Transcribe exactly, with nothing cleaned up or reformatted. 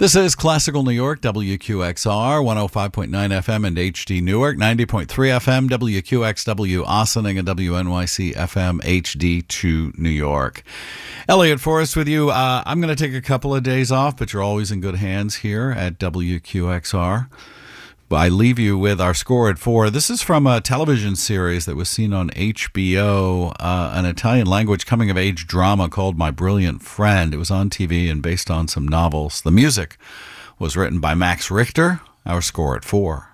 This is Classical New York, W Q X R, one oh five point nine F M and H D Newark, ninety point three F M, W Q X W Ossining, and W N Y C F M H D two New York. Elliot Forrest with you. Uh, I'm going to take a couple of days off, but you're always in good hands here at W Q X R. I leave you with our score at four. This is from a television series that was seen on H B O, uh, an Italian-language coming-of-age drama called My Brilliant Friend. It was on T V and based on some novels. The music was written by Max Richter. Our score at four.